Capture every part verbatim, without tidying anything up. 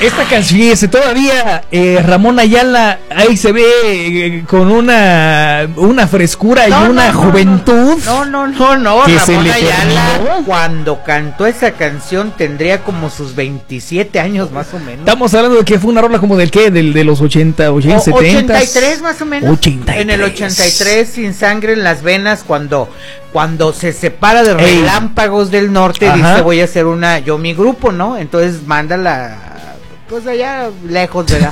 Esta canción, ese, todavía eh, Ramón Ayala ahí se ve eh, con una una frescura no, y una no, juventud. No, no, no, no. Que Ramón se le Ayala, terminó. Cuando cantó esa canción tendría como sus veintisiete años más o menos. Estamos hablando de que fue una rola como del qué, del de los ochenta, ochenta, setenta. ochenta y tres más o menos. ochenta y tres. En el ochenta y tres, Sin Sangre en las Venas, cuando cuando se separa de Ey. Relámpagos del Norte, Ajá. dice, voy a hacer una, yo mi grupo, ¿no? Entonces mándala, pues allá lejos, ¿verdad?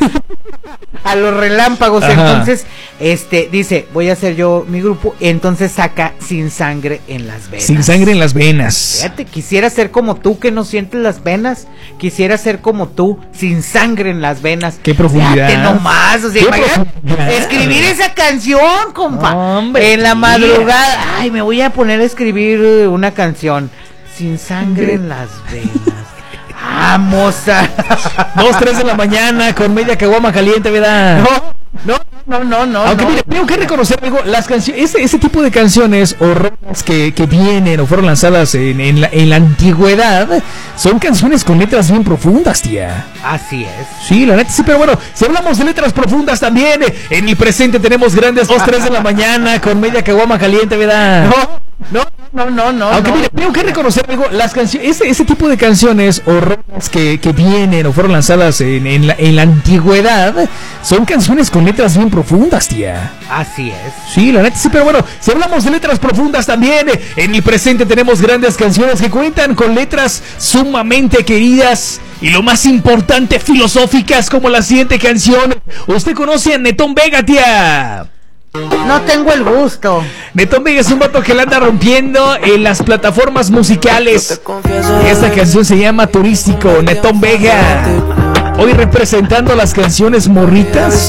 A los Relámpagos. Ajá. Entonces, este, dice, voy a hacer yo mi grupo, entonces saca Sin Sangre en las Venas. Sin Sangre en las Venas. Fíjate, quisiera ser como tú, que no sientes las venas. Quisiera ser como tú, sin sangre en las venas. Qué profundidad. Fíjate nomás, o sea, imagina, escribir esa canción, compa. Hombre, en la tía. madrugada, ay, me voy a poner a escribir una canción. Sin sangre en las venas. Vamos a... Dos, tres de la mañana con media caguama caliente, ¿verdad? No, no, no, no. Aunque no. mire, tengo que reconocer algo, las canciones, ese, ese tipo de canciones o rolas que, que vienen o fueron lanzadas en, en, la, en la antigüedad, son canciones con letras bien profundas, tía. Así es. Sí, la neta sí, pero bueno, si hablamos de letras profundas también, en el presente tenemos grandes dos, tres de la mañana con media caguama caliente, ¿verdad? No, no, no, no. Aunque no. mire, tengo que reconocer algo, las canciones, ese, ese tipo de canciones o rolas que, que vienen o fueron lanzadas en, en, la, en la antigüedad, son canciones con letras bien profundas, tía. Así es. Sí, la neta sí, pero bueno, si hablamos de letras profundas también, en el presente tenemos grandes canciones que cuentan con letras sumamente queridas y lo más importante, filosóficas, como la siguiente canción. ¿Usted conoce a Netón Vega, tía? No tengo el gusto. Netón Vega es un vato que la anda rompiendo en las plataformas musicales. Esta canción se llama Turístico, Netón Vega. Hoy representando las canciones morritas.